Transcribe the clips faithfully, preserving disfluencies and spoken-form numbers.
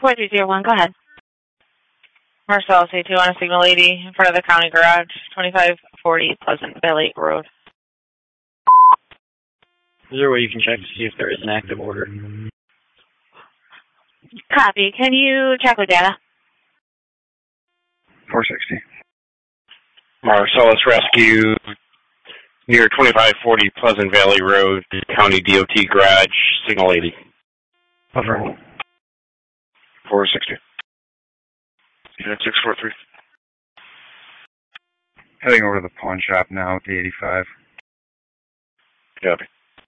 four three zero one, go ahead. Marcellus A two on a Signal eighty in front of the county garage, twenty-five forty Pleasant Valley Road. Is there a way you can check to see if there is an active order? Copy. Can you check with data? four sixty. Marcellus Rescue near twenty-five forty Pleasant Valley Road, County D O T Garage, Signal eighty. Over. four sixty. Unit six four three. Heading over to the pawn shop now with the eighty-five. Copy.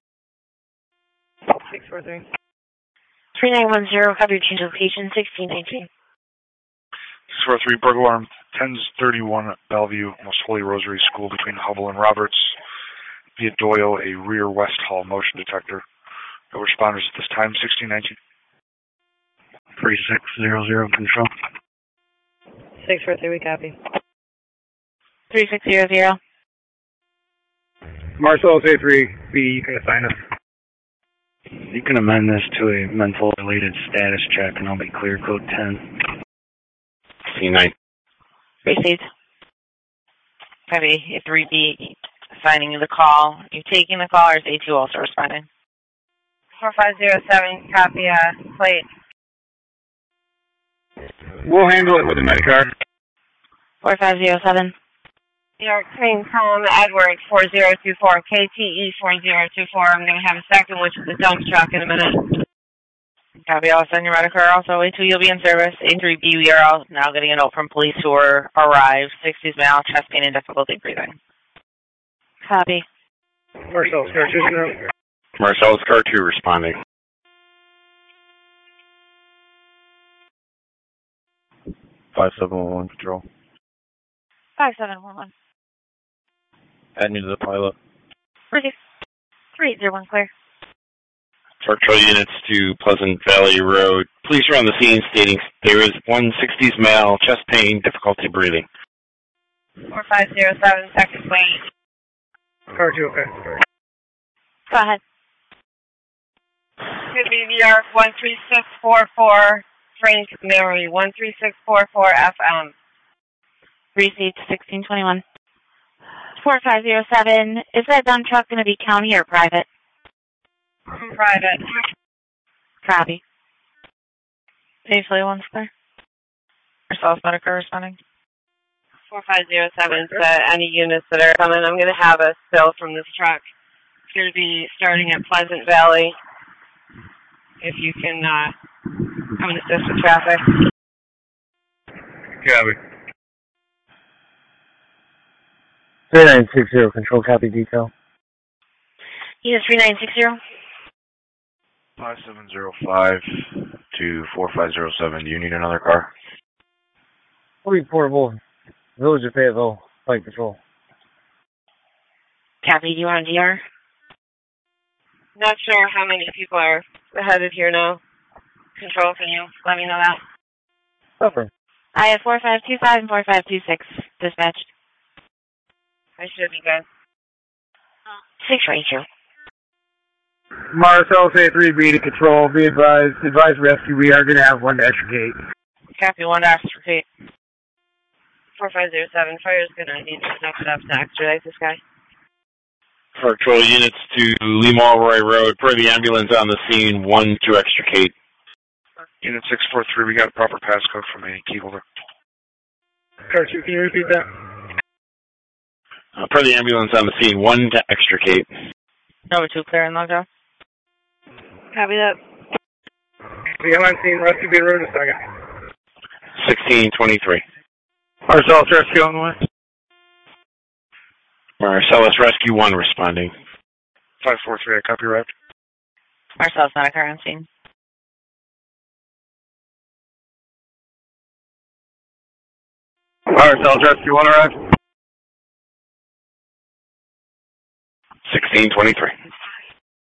six four three. three nine one zero, have your change location, sixteen nineteen. six four three, burglar alarm, ten thirty-one Bellevue, Most Holy Rosary School between Hubble and Roberts. Via Doyle, a rear west hall motion detector. No responders at this time, sixteen nineteen. three six zero zero, control. six four three, we copy. three six zero zero. Marcellus A three, B, you can assign us. You can amend this to a mental-related status check, and I'll be clear code ten. C nine. Received. Copy. A three B, assigning you the call. You taking the call, or is A two also responding? four five zero seven, copy, uh, plate. We'll handle it with a Medicard. four five zero seven. New York Train, Tom Edward, four zero two four, K T E four zero two four. I'm going to have a second, which is a dump truck in a minute. Copy, I'll send your Medicare. Also, A two, you'll be in service. A three B, we are all now getting a note from police who are arrived. sixties male, chest pain, and difficulty breathing. Copy. Marcellus Car two. Marcellus Car two responding. five seven one one, control. five seven one one. Add me to the pilot. Received. three eight zero one, clear. Patrol units to Pleasant Valley Road. Police are on the scene stating there is one sixties male, chest pain, difficulty breathing. four five zero seven, second wait. Car two, okay. Go ahead. Could be New York one three six four four, Frank Mary, one three six four four F M. Received sixteen twenty-one. four five zero seven, is that dump truck going to be county or private? Private. Copy. Safely one square. Marcellus Medicare responding. four five zero seven, to any units that are coming, I'm going to have a spill from this truck. It's going to be starting at Pleasant Valley. If you can uh, come and assist with traffic. Copy. three nine six zero, control, copy, detail. Unit three nine six zero. five seven zero five to four five zero seven. Do you need another car? We'll be portable. Village of Fayetteville, Flight Patrol. Copy, do you want a D R? Not sure how many people are headed here now. Control, can you let me know that? Over. I have four five two five and four five two six dispatched. I should be good. six right two. Marcellus A three B to control. Be advised. Advise rescue. We are going to have one to extricate. Copy, one to extricate. four five zero seven. Fire's good. I need to knock it up to extradite this guy. Patrol units to Lee Mulroy Road. Per the ambulance on the scene, one to extricate. Unit six four three, we got a proper passcode from a key holder. Car two, can you repeat that? Uh, per the ambulance on the scene, one to extricate. Number two, clear and logged off. Copy that. We have on scene, rescue be road in a second. sixteen twenty-three. Marcellus Rescue on the way. Marcellus Rescue one responding. five four three, I copy right. Marcellus Medicare on scene. Marcellus Rescue one arrived. sixteen twenty-three.